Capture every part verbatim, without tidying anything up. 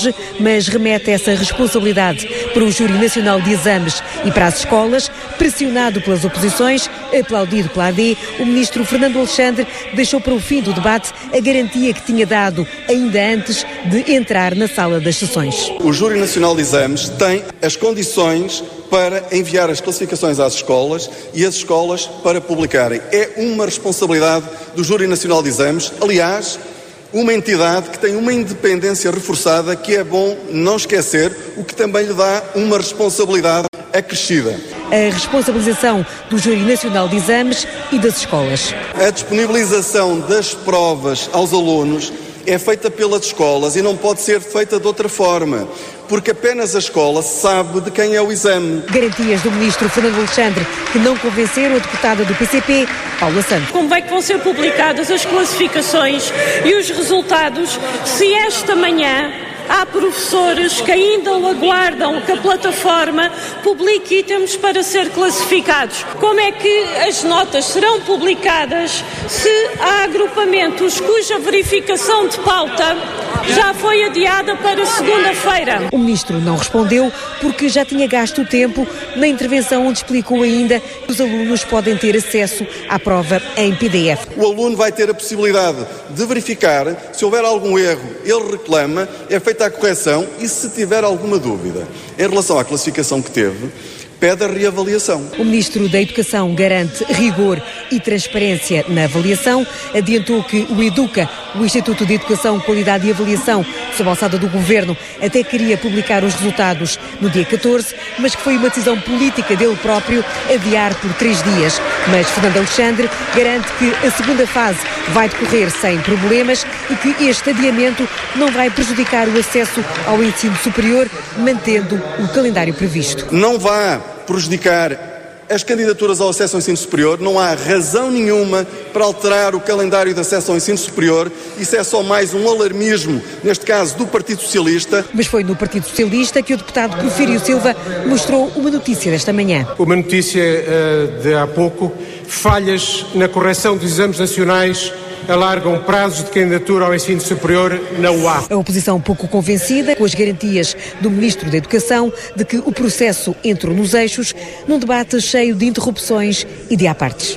mas remete essa responsabilidade para o Júri Nacional de Exames e para as escolas. Pressionado pelas oposições, aplaudido pela A D, o ministro Fernando Alexandre deixou para o fim do debate a garantia que tinha dado ainda antes de entrar na sala das sessões. O Júri Nacional de Exames tem as condições para enviar as classificações às escolas e as escolas para publicarem. É uma responsabilidade do Júri Nacional de Exames, aliás, uma entidade que tem uma independência reforçada, que é bom não esquecer, o que também lhe dá uma responsabilidade acrescida. A responsabilização do Júri Nacional de Exames e das escolas. A disponibilização das provas aos alunos é feita pelas escolas e não pode ser feita de outra forma, porque apenas a escola sabe de quem é o exame. Garantias do ministro Fernando Alexandre que não convenceram a deputada do P C P, Paula Santos. Como é que vão ser publicadas as classificações e os resultados se esta manhã há professores que ainda aguardam que a plataforma publique itens para ser classificados? Como é que as notas serão publicadas se há agrupamentos cuja verificação de pauta já foi adiada para segunda-feira? O ministro não respondeu porque já tinha gasto o tempo na intervenção onde explicou ainda que os alunos podem ter acesso à prova em P D F. O aluno vai ter a possibilidade de verificar, se houver algum erro, ele reclama, é feita a correção e se tiver alguma dúvida em relação à classificação que teve, pede a reavaliação. O Ministro da Educação garante rigor e transparência na avaliação. Adiantou que o EDUCA, o Instituto de Educação, Qualidade e Avaliação, sob a alçada do Governo, até queria publicar os resultados no dia catorze, mas que foi uma decisão política dele próprio adiar por três dias. Mas Fernando Alexandre garante que a segunda fase vai decorrer sem problemas e que este adiamento não vai prejudicar o acesso ao ensino superior, mantendo o calendário previsto. Não vai prejudicar as candidaturas ao acesso ao ensino superior, não há razão nenhuma para alterar o calendário de acesso ao ensino superior. Isso é só mais um alarmismo, neste caso do Partido Socialista. Mas foi no Partido Socialista que o deputado Porfírio Silva mostrou uma notícia desta manhã. Uma notícia uh, de há pouco: falhas na correção dos exames nacionais alargam prazos de candidatura ao ensino superior na U A. A oposição pouco convencida com as garantias do Ministro da Educação de que o processo entrou nos eixos, num debate cheio de interrupções e de apartes.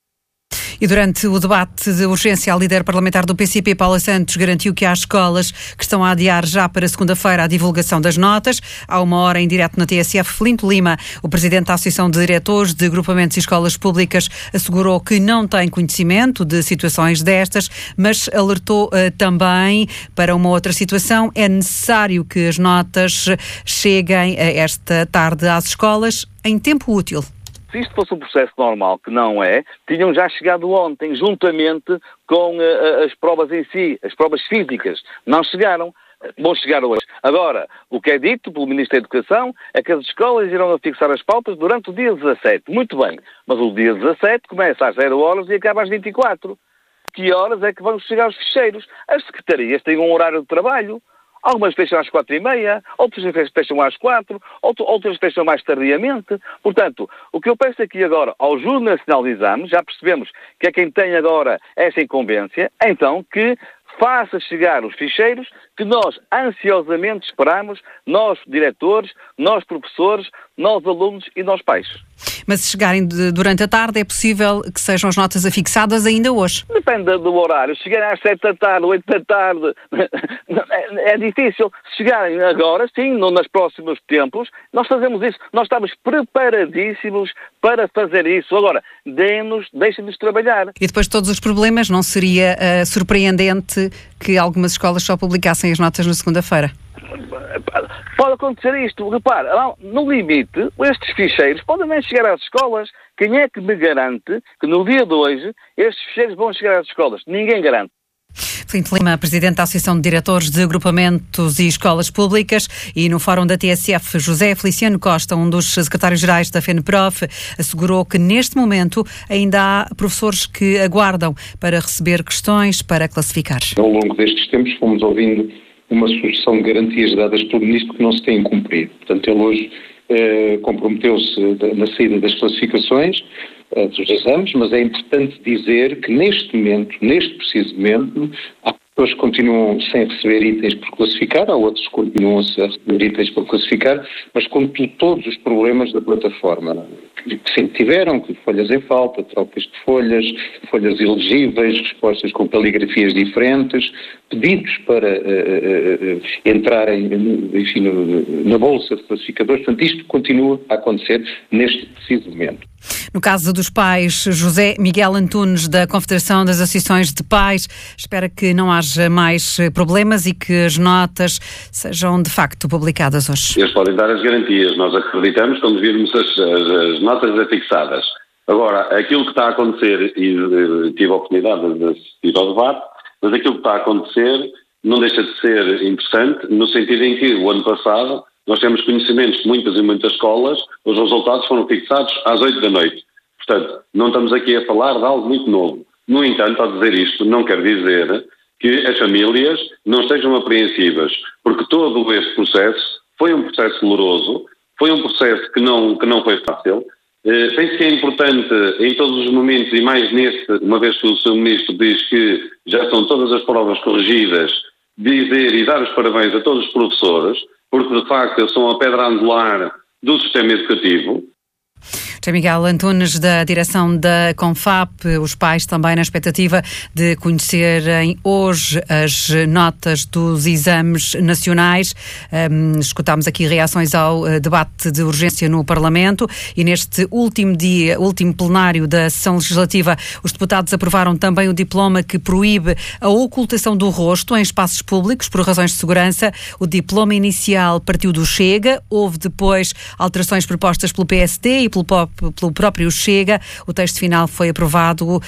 E durante o debate de urgência, a líder parlamentar do P C P, Paula Santos, garantiu que há escolas que estão a adiar já para segunda-feira a divulgação das notas. Há uma hora em direto na T S F, Filipe Lima, o presidente da Associação de Diretores de Agrupamentos e Escolas Públicas, assegurou que não tem conhecimento de situações destas, mas alertou uh, também para uma outra situação. É necessário que as notas cheguem uh, esta tarde às escolas em tempo útil. Se isto fosse um processo normal, que não é, tinham já chegado ontem, juntamente com uh, as provas em si, as provas físicas. Não chegaram, vão chegar hoje. Agora, o que é dito pelo Ministro da Educação é que as escolas irão fixar as pautas durante o dia dezassete. Muito bem, mas o dia dezassete começa às zero horas e acaba às vinte e quatro. Que horas é que vão chegar os ficheiros? As secretarias têm um horário de trabalho. Algumas fecham às quatro e meia, outras fecham às quatro, outras fecham mais tardiamente. Portanto, o que eu peço aqui agora ao Júri Nacional de Exames, já percebemos que é quem tem agora essa incumbência, então que faça chegar os ficheiros que nós ansiosamente esperamos, nós diretores, nós professores, nós alunos e nós pais. Mas se chegarem de, durante a tarde, é possível que sejam as notas afixadas ainda hoje? Depende do horário. Se chegarem às sete da tarde, oito da tarde, é, é difícil. Se chegarem agora, sim, no, nos próximos tempos, nós fazemos isso. Nós estamos preparadíssimos para fazer isso. Agora, deem-nos, deixem-nos trabalhar. E depois de todos os problemas, não seria uh, surpreendente que algumas escolas só publicassem as notas na segunda-feira? Pode acontecer isto. Repare, no limite, estes ficheiros podem nem chegar às escolas. Quem é que me garante que no dia de hoje estes ficheiros vão chegar às escolas? Ninguém garante. Filipe Lima, presidente da Associação de Diretores de Agrupamentos e Escolas Públicas, e no Fórum da T S F, José Feliciano Costa, um dos secretários-gerais da FENPROF, assegurou que neste momento ainda há professores que aguardam para receber questões para classificar. Ao longo destes tempos fomos ouvindo uma sucessão de garantias dadas pelo Ministro que não se têm cumprido. Portanto, ele hoje eh, comprometeu-se na saída das classificações dos exames, mas é importante dizer que neste momento, neste preciso momento, há pessoas continuam sem receber itens por classificar, há outros que continuam a receber itens por classificar, mas contudo todos os problemas da plataforma que sempre tiveram, que folhas em falta, trocas de folhas, folhas ilegíveis, respostas com caligrafias diferentes, pedidos para uh, uh, uh, entrarem enfim, no, na bolsa de classificadores. Portanto, isto continua a acontecer neste preciso momento. No caso dos pais, José Miguel Antunes, da Confederação das Associações de Pais, espera que não haja mais problemas e que as notas sejam de facto publicadas hoje. Eles podem dar as garantias, nós acreditamos quando virmos as, as, as notas afixadas. Agora, aquilo que está a acontecer, e tive a oportunidade de assistir ao debate, mas aquilo que está a acontecer não deixa de ser interessante, no sentido em que o ano passado nós temos conhecimentos de muitas e muitas escolas, os resultados foram fixados às oito da noite. Portanto, não estamos aqui a falar de algo muito novo. No entanto, ao dizer isto, não quer dizer que as famílias não estejam apreensivas, porque todo este processo foi um processo doloroso, foi um processo que não, que não foi fácil. Eh, penso que é importante, em todos os momentos, e mais neste, uma vez que o seu Ministro diz que já são todas as provas corrigidas, dizer e dar os parabéns a todos os professores, porque de facto são a pedra angular do sistema educativo. José Miguel Antunes, da direção da Confap, os pais também na expectativa de conhecerem hoje as notas dos exames nacionais. Um, escutámos aqui reações ao uh, debate de urgência no Parlamento e neste último dia, último plenário da sessão legislativa, os deputados aprovaram também o diploma que proíbe a ocultação do rosto em espaços públicos por razões de segurança. O diploma inicial partiu do Chega, houve depois alterações propostas pelo P S D e pelo pelo próprio Chega. O texto final foi aprovado um,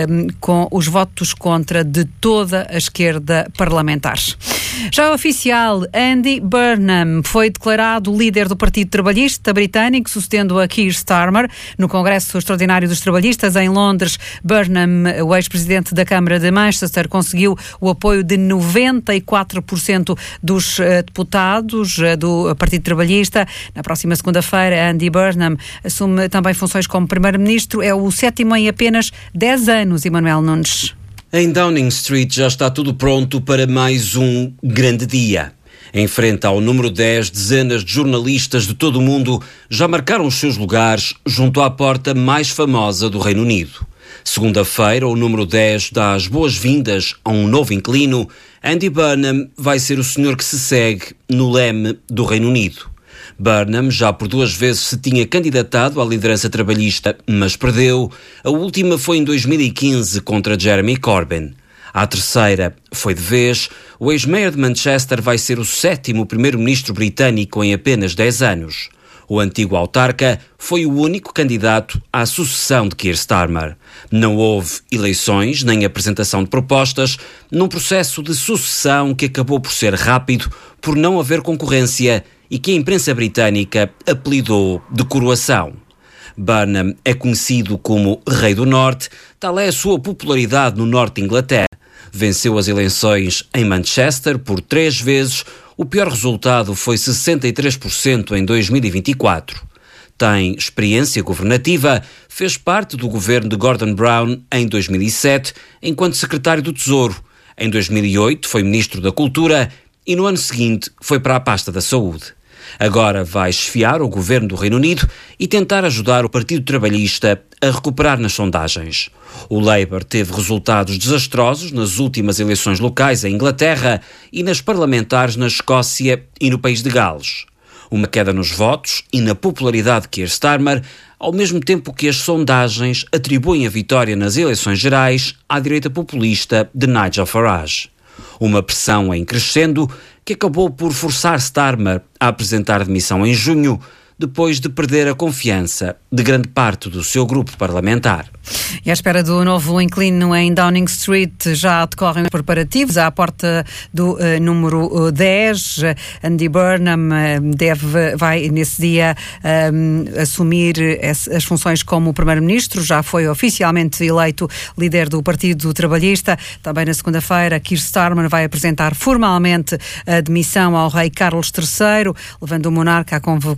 com os votos contra de toda a esquerda parlamentar. Já oficial, Andy Burnham foi declarado líder do Partido Trabalhista britânico, sucedendo a Keir Starmer no Congresso Extraordinário dos Trabalhistas em Londres. Burnham, o ex-presidente da Câmara de Manchester, conseguiu o apoio de noventa e quatro por cento dos uh, deputados uh, do Partido Trabalhista. Na próxima segunda-feira, Andy Burnham assume também funções como primeiro-ministro. É o sétimo em apenas dez anos, Emanuel Nunes. Em Downing Street já está tudo pronto para mais um grande dia. Em frente ao número dez, dezenas de jornalistas de todo o mundo já marcaram os seus lugares junto à porta mais famosa do Reino Unido. Segunda-feira, o número dez dá as boas-vindas a um novo inquilino. Andy Burnham vai ser o senhor que se segue no leme do Reino Unido. Burnham já por duas vezes se tinha candidatado à liderança trabalhista, mas perdeu. A última foi em dois mil e quinze contra Jeremy Corbyn. À terceira foi de vez. O ex-mayor de Manchester vai ser o sétimo primeiro-ministro britânico em apenas dez anos. O antigo autarca foi o único candidato à sucessão de Keir Starmer. Não houve eleições nem apresentação de propostas, num processo de sucessão que acabou por ser rápido por não haver concorrência e que a imprensa britânica apelidou de coroação. Burnham é conhecido como Rei do Norte, tal é a sua popularidade no norte de Inglaterra. Venceu as eleições em Manchester por três vezes, o pior resultado foi sessenta e três por cento em dois mil e vinte e quatro. Tem experiência governativa, fez parte do governo de Gordon Brown em dois mil e sete, enquanto secretário do Tesouro. Em dois mil e oito foi ministro da Cultura e no ano seguinte foi para a pasta da Saúde. Agora vai esfiar o governo do Reino Unido e tentar ajudar o Partido Trabalhista a recuperar nas sondagens. O Labour teve resultados desastrosos nas últimas eleições locais em Inglaterra e nas parlamentares na Escócia e no país de Gales. Uma queda nos votos e na popularidade de Keir Starmer, ao mesmo tempo que as sondagens atribuem a vitória nas eleições gerais à direita populista de Nigel Farage. Uma pressão em crescendo que acabou por forçar Starmer a apresentar demissão em junho, depois de perder a confiança de grande parte do seu grupo parlamentar. E à espera do novo inquilino em Downing Street, já decorrem os preparativos à porta do uh, número dez. Andy Burnham uh, deve, vai nesse dia um, assumir as funções como primeiro-ministro. Já foi oficialmente eleito líder do Partido Trabalhista. Também na segunda-feira, Keir Starmer vai apresentar formalmente a demissão ao rei Carlos terceiro, levando o monarca a convocar Burnham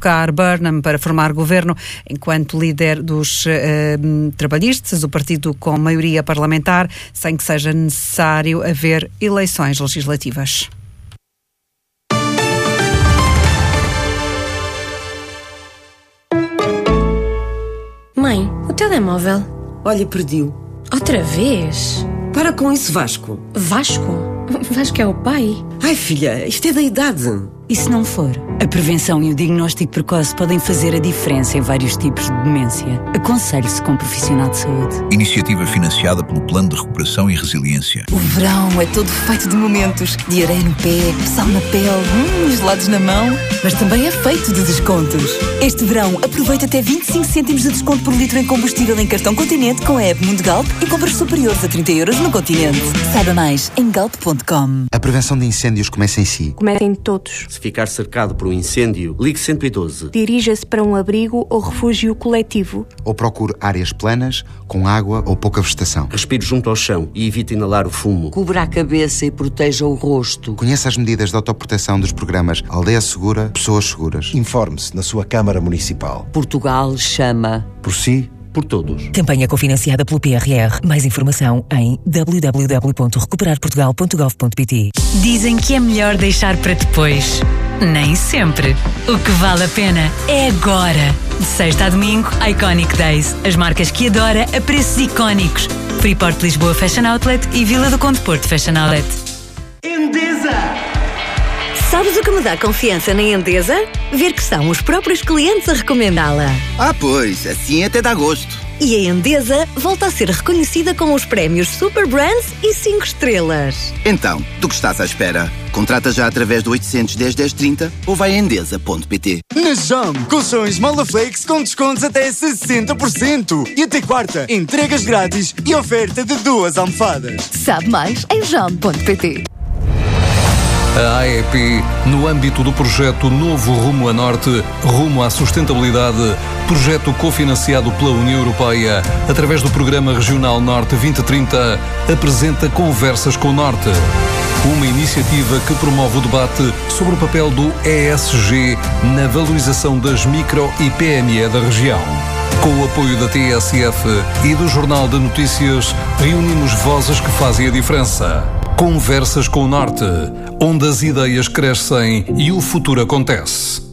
Burnham para formar governo enquanto líder dos uh, trabalhistas, o partido com maioria parlamentar, sem que seja necessário haver eleições legislativas. Mãe, o telemóvel. Olha, perdi-o. Outra vez? Para com isso, Vasco. Vasco? Vasco é o pai? Ai, filha, isto é da idade. E se não for? A prevenção e o diagnóstico precoce podem fazer a diferença em vários tipos de demência. Aconselhe-se com um profissional de saúde. Iniciativa financiada pelo Plano de Recuperação e Resiliência. O verão é todo feito de momentos. De areia no pé, sal na pele, hum, gelados na mão. Mas também é feito de descontos. Este verão, aproveita até vinte e cinco cêntimos de desconto por litro em combustível em cartão Continente com a app Mundo Galp e compras superiores a trinta euros no Continente. Saiba mais em galp ponto com. A prevenção de incêndios começa em si. Começa em todos. Se ficar cercado por um incêndio, ligue cento e doze. Dirija-se para um abrigo ou refúgio coletivo. Ou procure áreas planas, com água ou pouca vegetação. Respire junto ao chão e evite inalar o fumo. Cubra a cabeça e proteja o rosto. Conheça as medidas de autoproteção dos programas Aldeia Segura, Pessoas Seguras. Informe-se na sua Câmara Municipal. Portugal chama. Por si, por todos. Campanha cofinanciada pelo P R R. Mais informação em w w w ponto recuperar portugal ponto gov ponto p t. Dizem que é melhor deixar para depois. Nem sempre. O que vale a pena é agora. De sexta a domingo, Iconic Days. As marcas que adora a preços icónicos. Freeport Lisboa Fashion Outlet e Vila do Conde Porto Fashion Outlet. Endesa! Sabes o que me dá confiança na Endesa? Ver que são os próprios clientes a recomendá-la. Ah, pois, assim até dá gosto. E a Endesa volta a ser reconhecida com os prémios Super Brands e cinco estrelas. Então, do que estás à espera? Contrata já através do oitocentos, dez, dez, trinta ou vai a endesa ponto p t. Na Jam, colchões Malaflex com descontos até sessenta por cento. E até quarta, entregas grátis e oferta de duas almofadas. Sabe mais em jam ponto p t. A A E P, no âmbito do projeto Novo Rumo a Norte, Rumo à Sustentabilidade, projeto cofinanciado pela União Europeia, através do Programa Regional Norte vinte trinta, apresenta Conversas com o Norte. Uma iniciativa que promove o debate sobre o papel do E S G na valorização das micro e P M E da região. Com o apoio da T S F e do Jornal de Notícias, reunimos vozes que fazem a diferença. Conversas com o Norte, onde as ideias crescem e o futuro acontece.